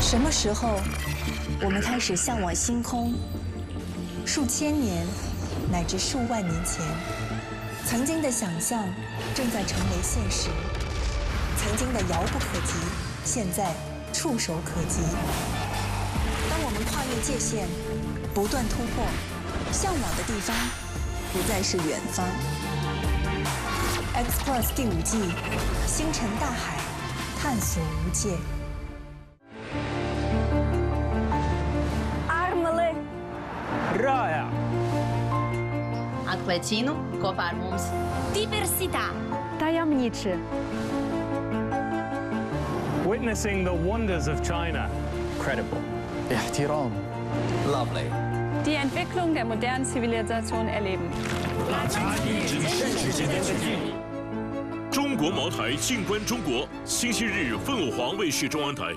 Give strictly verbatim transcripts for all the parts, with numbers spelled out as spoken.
什么时候，我们开始向往星空？数千年，乃至数万年前，曾经的想象正在成为现实，曾经的遥不可及，现在触手可及。当我们跨越界限，不断突破，向往的地方不再是远方。X Plus 第五季，星辰大海，探索无界。 رائع. Atleținu, kopar mums. Diversità. Tajemniczy. Witnessing the wonders of China. Credible. احترام. Lovely. Die Entwicklung der modernen Zivilisation erleben. 中国茅台静观中国，星期日凤凰凰卫视中央台。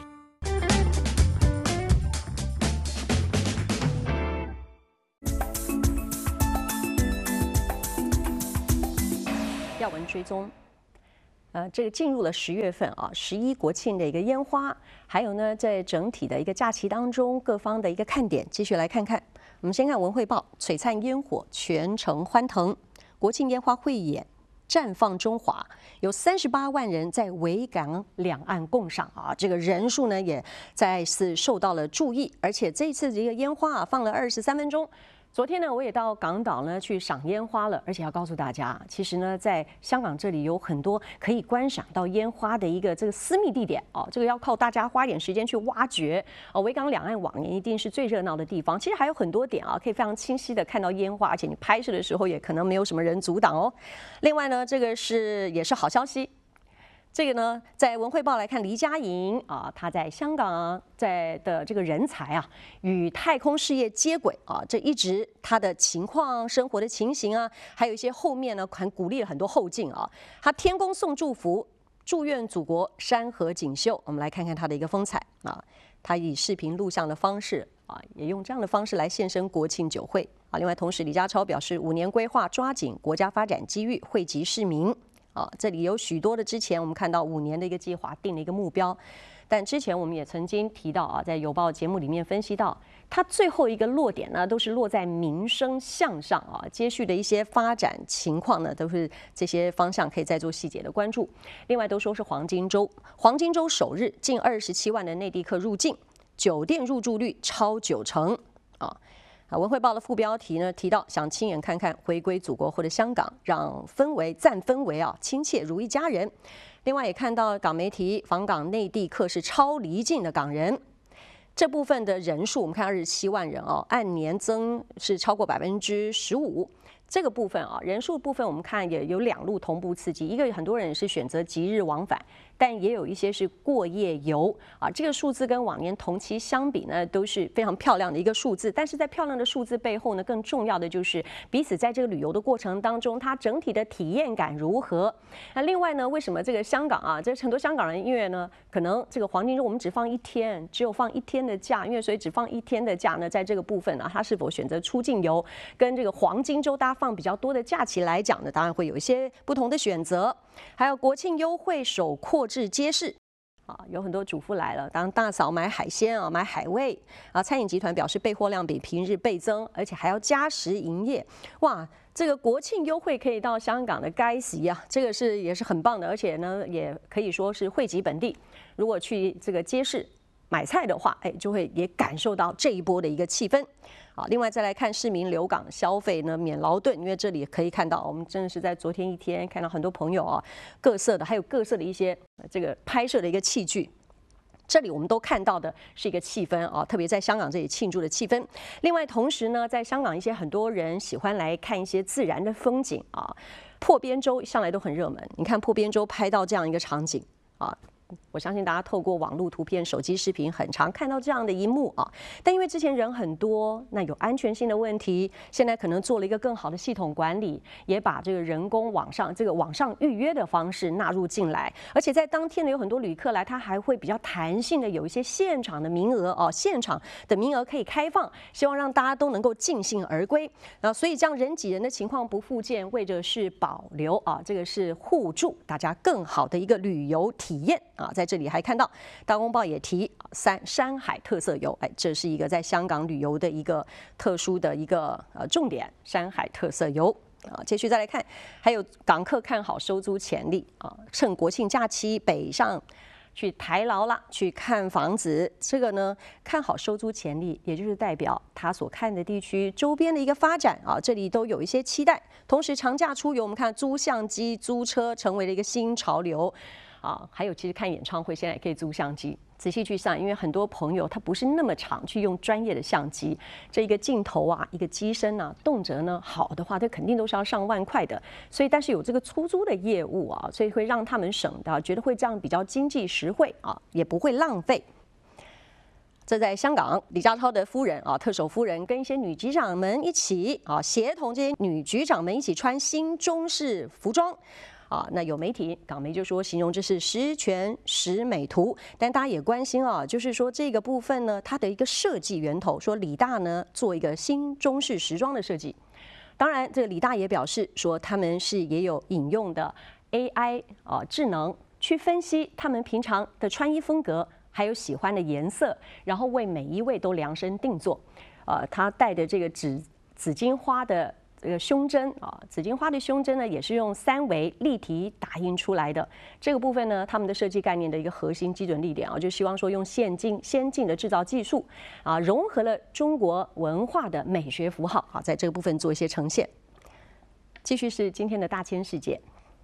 要闻追踪，呃，这个进入了十月份啊，十一国庆的一个烟花，还有呢，在整体的一个假期当中，各方的一个看点，继续来看看。我们先看文汇报，璀璨烟火，全城欢腾，国庆烟花汇演。 绽放中华，有三十八万人在维港两岸共赏啊，这个人数呢也再次受到了注意，而且这一次这个烟花啊放了二十三分钟。昨天呢，我也到港岛呢去赏烟花了，而且要告诉大家，其实呢，在香港这里有很多可以观赏到烟花的一个这个私密地点哦，这个要靠大家花一点时间去挖掘哦。维港两岸往年一定是最热闹的地方，其实还有很多点啊，可以非常清晰的看到烟花，而且你拍摄的时候也可能没有什么人阻挡哦。另外呢，这个是也是好消息。 这个呢，在文汇报来看，黎佳莹啊，她在香港在的这个人才啊，与太空事业接轨啊，这一直她的情况、生活的情形啊，还有一些后面呢，还鼓励了很多后进啊。她天公送祝福，祝愿祖国山河锦绣。我们来看看她的一个风采啊，她以视频录像的方式啊，也用这样的方式来现身国庆酒会啊。另外，同时李家超表示，五年规划抓紧国家发展机遇，惠及市民。 啊，这里有许多的之前我们看到五年的一个计划定了一个目标，但之前我们也曾经提到啊，在有报节目里面分析到，它最后一个落点呢，都是落在民生向上啊，接续的一些发展情况呢，都是这些方向可以再做细节的关注。另外都说是黄金周，黄金周首日近二十七万的内地客入境，酒店入住率超九成啊。 啊，文汇报的副标题呢提到，想亲眼看看回归祖国或者香港，让氛围赞氛围啊亲切如一家人。另外也看到港媒体访港内地客是超离境的港人，这部分的人数我们看二十七万人哦，按年增是超过百分之十五。 这个部分啊，人数部分我们看也有两路同步刺激，一个很多人是选择即日往返，但也有一些是过夜游啊。这个数字跟往年同期相比呢，都是非常漂亮的一个数字。但是在漂亮的数字背后呢，更重要的就是彼此在这个旅游的过程当中，它整体的体验感如何？那另外呢，为什么这个香港啊，这很多香港人因为呢，可能这个黄金周我们只放一天，只有放一天的假，因为所以只放一天的假呢，在这个部分呢，它是否选择出境游，跟这个黄金周大家 放比较多的假期来讲呢，当然会有一些不同的选择。还有国庆优惠首扩至街市，啊，有很多主妇来了，当大嫂买海鲜啊，买海味啊，餐饮集团表示备货量比平日倍增，而且还要加时营业。哇，这个国庆优惠可以到香港的该席啊，这个是也是很棒的，而且呢，也可以说是惠及本地。如果去这个街市 买菜的话，哎，就会也感受到这一波的一个气氛。好，另外再来看市民留港消费呢，免劳顿，因为这里可以看到，我们真的是在昨天一天看到很多朋友啊，各色的，还有各色的一些这个拍摄的一个器具。 这里我们都看到的是一个气氛啊，特别在香港这里庆祝的气氛。另外，同时呢，在香港一些很多人喜欢来看一些自然的风景啊，破边洲向来都很热门。你看破边洲拍到这样一个场景啊。 我相信大家透过网络图片、手机视频，很常看到这样的一幕啊。但因为之前人很多，那有安全性的问题，现在可能做了一个更好的系统管理，也把这个人工网上这个网上预约的方式纳入进来。而且在当天呢，有很多旅客来，他还会比较弹性的有一些现场的名额哦，现场的名额可以开放，希望让大家都能够尽兴而归。那所以这样人挤人的情况不复见，为的是保留啊，这个是互助大家更好的一个旅游体验。 啊，在这里还看到大公报也提三山海特色游，哎，这是一个在香港旅游的一个特殊的一个呃重点，山海特色游。啊，继续再来看，还有港客看好收租潜力啊，趁国庆假期北上去台劳啦，去看房子，这个呢看好收租潜力，也就是代表他所看的地区周边的一个发展啊，这里都有一些期待。同时，长假出游，我们看租相机、租车成为了一个新潮流啊，还有其实看演唱会现在也可以租相机。仔细去上，因为很多朋友他不是那么常去用专业的相机，这一个镜头啊，一个机身啊，动辄呢好的话，它肯定都是要上万块的。所以，但是有这个出租的业务啊，所以会让他们省的，觉得会这样比较经济实惠啊，也不会浪费。这在香港，李家超的夫人啊，特首夫人跟一些女局长们一起啊，协同这些女局长们一起穿新中式服装。啊，那有媒体港媒就说形容这是十全十美图，但大家也关心啊，就是说这个部分呢，它的一个设计源头，说李大呢做一个新中式时装的设计。当然，这个李大也表示说，他们是也有引用的 A I 啊智能去分析他们平常的穿衣风格，还有喜欢的颜色，然后为每一位都量身定做。呃，他戴的这个紫紫荆花的。这个胸针啊，紫荆花的胸针呢，也是用三维立体打印出来的。这个部分呢，他们的设计概念的一个核心基准力点啊，就希望说用先进先进的制造技术啊，融合了中国文化的美学符号啊，在这个部分做一些呈现。继续是今天的大千世界。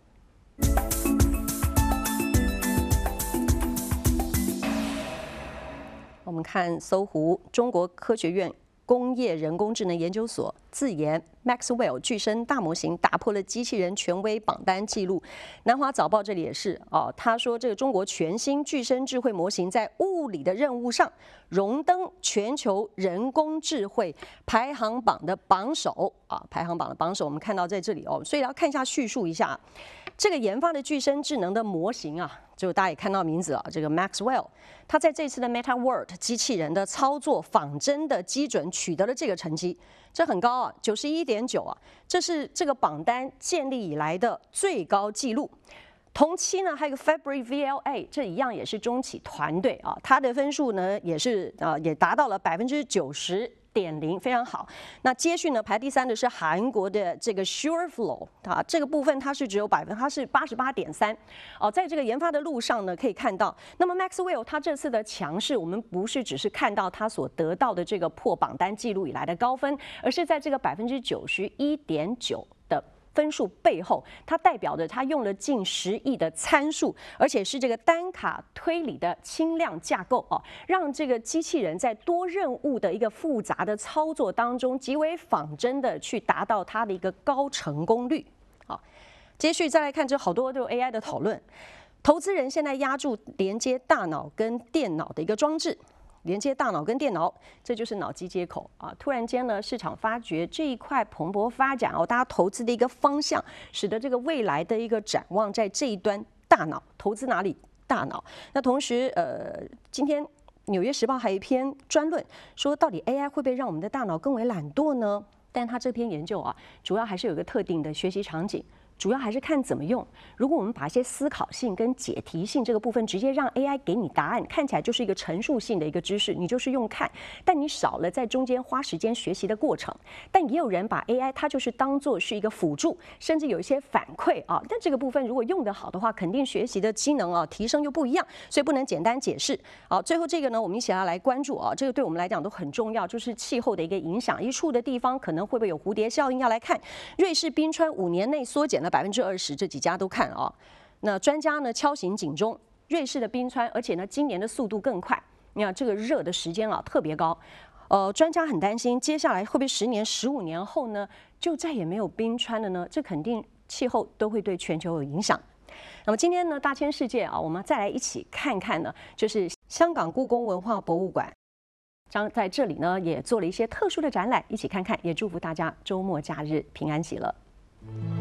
我们看搜狐中国科学院工业人工智能研究所自研 Maxwell 具身大模型打破了机器人权威榜单记录。南华早报这里也是哦，他说这个中国全新具身智慧模型在物理的任务上荣登全球人工智慧排行榜的榜首啊，排行榜的榜首我们看到在这里哦，所以要看一下叙述一下这个研发的具身智能的模型啊，就大家也看到名字了，这个 Maxwell， 他在这次的 Meta World 机器人的操作仿真的基准取得了这个成绩，这很高啊，九十一点九啊，这是这个榜单建立以来的最高纪录。同期呢，还有个 Fabric V L A， 这一样也是中企团队啊，它的分数呢也是啊也达到了百分之九十。点零非常好，那接续呢排第三的是韩国的这个 SureFlow 啊，这个部分它是只有百分，它是八十八点三哦，在这个研发的路上呢可以看到，那么 Maxwell 它这次的强势，我们不是只是看到它所得到的这个破榜单记录以来的高分，而是在这个百分之九十一点九的。分数背后，它代表着它用了近十亿的参数，而且是这个单卡推理的轻量架构哦，让这个机器人在多任务的一个复杂的操作当中，极为仿真的去达到它的一个高成功率。好，接续再来看这好多就 A I 的讨论，投资人现在押注连接大脑跟电脑的一个装置。连接大脑跟电脑，这就是脑机接口啊！突然间呢，市场发觉这一块蓬勃发展哦，大家投资的一个方向，使得这个未来的一个展望在这一端大脑投资哪里？大脑。那同时，呃，今天《纽约时报》还有一篇专论，说到底 A I 会不会让我们的大脑更为懒惰呢？但它这篇研究啊，主要还是有一个特定的学习场景。主要还是看怎么用。如果我们把一些思考性跟解题性这个部分直接让 A I 给你答案，看起来就是一个陈述性的一个知识，你就是用看，但你少了在中间花时间学习的过程。但也有人把 A I 它就是当做是一个辅助，甚至有一些反馈啊。但这个部分如果用得好的话，肯定学习的机能啊提升就不一样，所以不能简单解释。好，最后这个呢，我们一起要来关注啊，这个对我们来讲都很重要，就是气候的一个影响，一处的地方可能会不会有蝴蝶效应，要来看。瑞士冰川五年内缩减了百分之二十，这几家都看啊。那专家呢敲醒警钟，瑞士的冰川，而且呢今年的速度更快。你看这个热的时间啊特别高，呃，专家很担心，接下来会不会十年、十五年后呢就再也没有冰川了呢？这肯定气候都会对全球有影响。那么今天呢大千世界啊，我们再来一起看看呢，就是香港故宫文化博物馆。将在这里呢也做了一些特殊的展览，一起看看，也祝福大家周末假日平安喜乐。